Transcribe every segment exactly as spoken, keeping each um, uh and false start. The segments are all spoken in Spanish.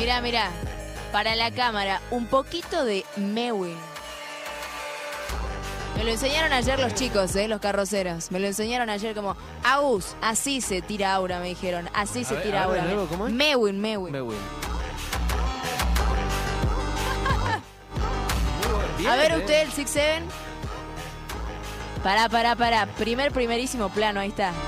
Mirá, mirá. Para la cámara, un poquito de Mewin. Me lo enseñaron ayer los chicos, ¿eh? Los carroceros. Me lo enseñaron ayer como, Agus, así se tira aura, me dijeron. Así se ver, tira a ver, aura. de nuevo, ¿cómo es? Mewin, Mewin. Mewin. A ver usted el Six Seven. Pará, pará, pará. Primer, primerísimo plano, ahí está.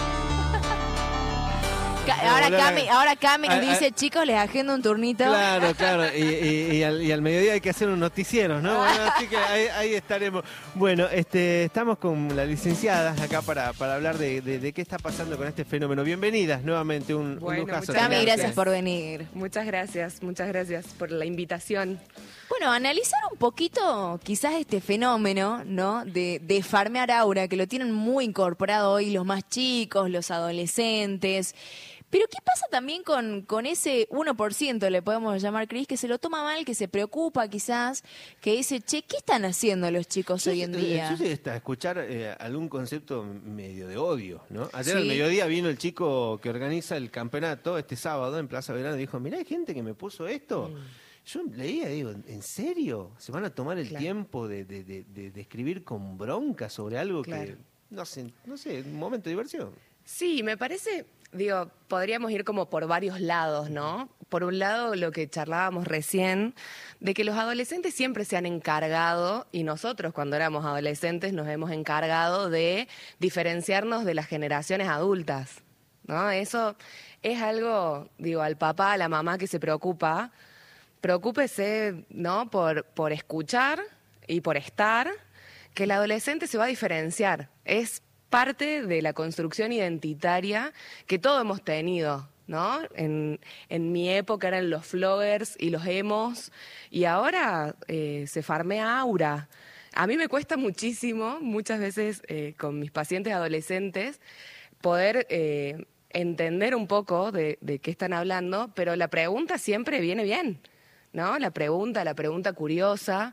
Ahora Cami, ahora Cami nos dice, chicos, les agendo un turnito. Claro, claro. Y, y, y, al, y al mediodía hay que hacer unos noticieros, ¿no? Bueno, así que ahí, ahí estaremos. Bueno, este, estamos con la licenciada acá para, para hablar de, de, de qué está pasando con este fenómeno. Bienvenidas nuevamente, un, bueno, un lujazo. Cami, gracias. gracias por venir. Muchas gracias, muchas gracias por la invitación. Bueno, analizar un poquito quizás este fenómeno, ¿no? De, de farmear aura, que lo tienen muy incorporado hoy los más chicos, los adolescentes. Pero ¿qué pasa también con, con ese uno por ciento, le podemos llamar, Cris, que se lo toma mal, que se preocupa quizás, que dice, che, ¿qué están haciendo los chicos Yo, hoy en eh, día? Yo llegué hasta a escuchar eh, algún concepto medio de odio, ¿no? Ayer Sí. al mediodía vino el chico que organiza el campeonato este sábado en Plaza Verano y dijo, mirá, hay gente que me puso esto. Mm. Yo leía y digo, ¿en serio? ¿Se van a tomar el claro. tiempo de, de, de, de, de escribir con bronca sobre algo claro. que, no sé, no sé, un momento de diversión? Sí, me parece, digo, podríamos ir como por varios lados, ¿no? Por un lado, lo que charlábamos recién, de que los adolescentes siempre se han encargado, y nosotros cuando éramos adolescentes nos hemos encargado de diferenciarnos de las generaciones adultas, ¿no? Eso es algo, digo, al papá, a la mamá que se preocupa, preocúpese, ¿no? Por, por escuchar y por estar, que el adolescente se va a diferenciar. Es parte de la construcción identitaria que todos hemos tenido, ¿no? En, en mi época eran los floggers y los emos, y ahora eh, se farmea aura. A mí me cuesta muchísimo, muchas veces eh, con mis pacientes adolescentes, poder eh, entender un poco de, de qué están hablando, pero la pregunta siempre viene bien, ¿no? La pregunta, la pregunta curiosa.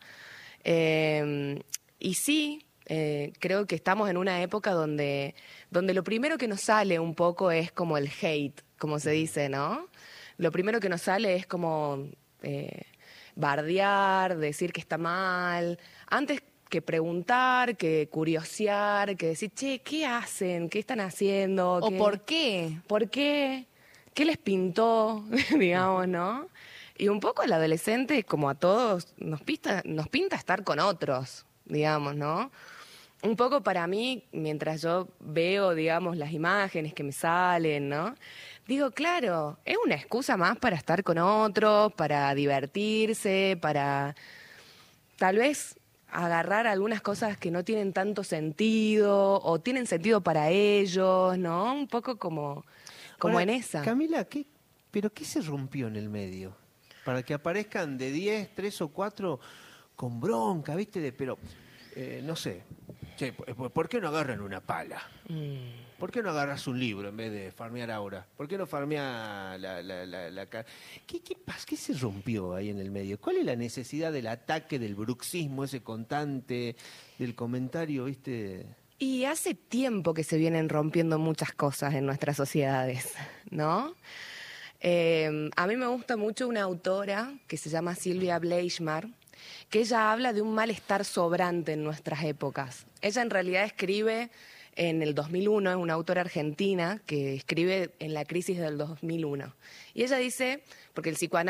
Eh, y sí, eh, creo que estamos en una época donde, donde lo primero que nos sale un poco es como el hate, como se dice, ¿no? Lo primero que nos sale es como eh, bardear, decir que está mal, antes que preguntar, que curiosear, que decir, che, ¿qué hacen? ¿Qué están haciendo? ¿O ¿Qué? por qué? ¿Por qué? ¿Qué les pintó? Digamos, ¿no? Y un poco al adolescente, como a todos, nos, pista, nos pinta estar con otros, digamos, ¿no? Un poco para mí, mientras yo veo, digamos, las imágenes que me salen, ¿no? Digo, claro, es una excusa más para estar con otros, para divertirse, para tal vez agarrar algunas cosas que no tienen tanto sentido o tienen sentido para ellos, ¿no? Un poco como, como Ahora, en esa. Camila, ¿qué, ¿pero qué se rompió en el medio? Para que aparezcan de diez, tres o cuatro con bronca, ¿viste? De, pero, eh, no sé, che, ¿por qué no agarran una pala? Mm. ¿Por qué no agarras un libro en vez de farmear aura? ¿Por qué no farmea la... la, la, la... ¿Qué, qué, pasa? ¿Qué se rompió ahí en el medio? ¿Cuál es la necesidad del ataque, del bruxismo ese constante, del comentario, viste? Y hace tiempo que se vienen rompiendo muchas cosas en nuestras sociedades, ¿no? Eh, a mí me gusta mucho una autora que se llama Silvia Bleichmar, que ella habla de un malestar sobrante en nuestras épocas. Ella en realidad escribe en el dos mil uno, es una autora argentina que escribe en la crisis del dos mil uno. Y ella dice, porque el psicoanálisis